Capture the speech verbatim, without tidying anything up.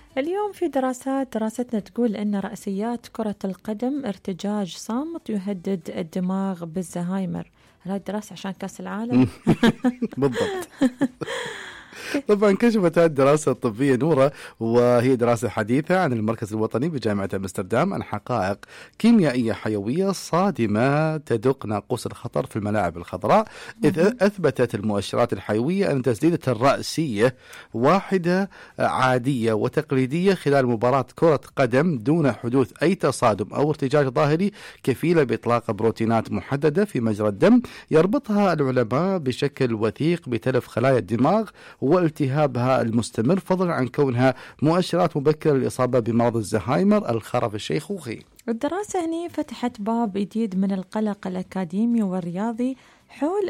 اليوم في دراسات دراستنا تقول أن رأسيات كرة القدم ارتجاج صامت يهدد الدماغ بالزهايمر. هل هاي الدراسة عشان كأس العالم؟ بالضبط. طبعا كشفت هذه الدراسة الطبية نورة، وهي دراسة حديثة عن المركز الوطني بجامعة أمستردام، عن حقائق كيميائية حيوية صادمة تدق ناقوس الخطر في الملاعب الخضراء، إذ أثبتت المؤشرات الحيوية أن تسديدة الرأسية واحدة عادية وتقليدية خلال مباراة كرة قدم دون حدوث أي تصادم أو ارتجاج ظاهري كفيلة بإطلاق بروتينات محددة في مجرى الدم يربطها العلماء بشكل وثيق بتلف خلايا الدماغ والتهابها المستمر، فضلا عن كونها مؤشرات مبكرة للإصابة بمرض الزهايمر الخرف الشيخوخي. الدراسة هني فتحت باب جديد من القلق الأكاديمي والرياضي حول